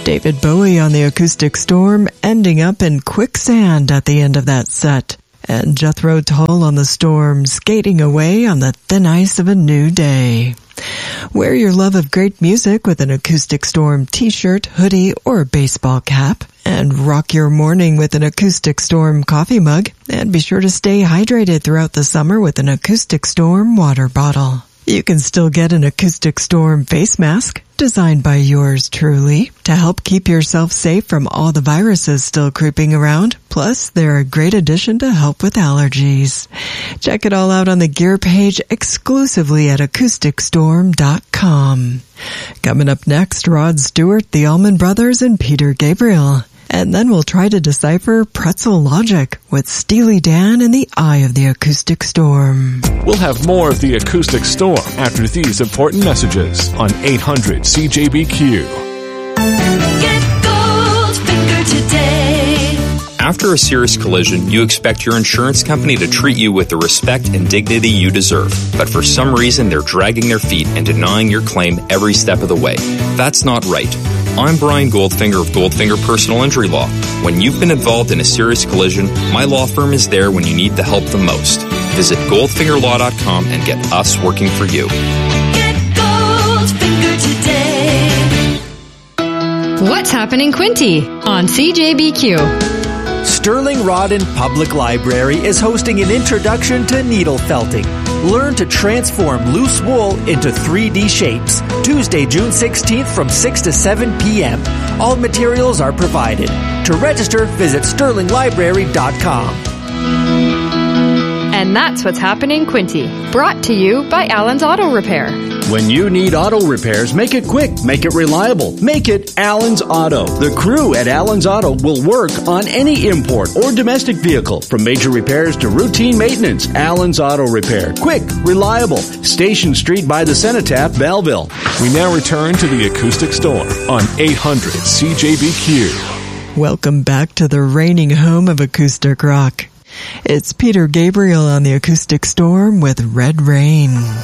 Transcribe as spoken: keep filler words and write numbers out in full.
David Bowie on the Acoustic Storm, ending up in quicksand at the end of that set. And Jethro Tull on the Storm, skating away on the thin ice of a new day. Wear your love of great music with an Acoustic Storm t-shirt, hoodie, or baseball cap. And rock your morning with an Acoustic Storm coffee mug. And be sure to stay hydrated throughout the summer with an Acoustic Storm water bottle. You can still get an Acoustic Storm face mask, designed by yours truly, to help keep yourself safe from all the viruses still creeping around. Plus, they're a great addition to help with allergies. Check it all out on the gear page exclusively at acoustic storm dot com. Coming up next, Rod Stewart, the Allman Brothers, and Peter Gabriel. And then we'll try to decipher Pretzel Logic with Steely Dan in the Eye of the Acoustic Storm. We'll have more of the Acoustic Storm after these important messages on eight hundred C J B Q. Get Goldfinger today. After a serious collision, you expect your insurance company to treat you with the respect and dignity you deserve. But for some reason, they're dragging their feet and denying your claim every step of the way. That's not right. I'm Brian Goldfinger of Goldfinger Personal Injury Law. When you've been involved in a serious collision, my law firm is there when you need the help the most. Visit goldfinger law dot com and get us working for you. Get Goldfinger today. What's happening, Quinty? On C J B Q. Sterling Rodden Public Library is hosting an introduction to needle felting. Learn to transform loose wool into three D shapes. Tuesday, June sixteenth from six to seven p.m. All materials are provided. To register, visit sterling library dot com. And that's what's happening, Quinty. Brought to you by Allen's Auto Repair. When you need auto repairs, make it quick, make it reliable, make it Allen's Auto. The crew at Allen's Auto will work on any import or domestic vehicle, from major repairs to routine maintenance. Allen's Auto Repair. Quick, reliable. Station Street by the Cenotaph, Belleville. We now return to the Acoustic Storm on eight hundred C J B Q. Welcome back to the reigning home of acoustic rock. It's Peter Gabriel on the Acoustic Storm with Red Rain.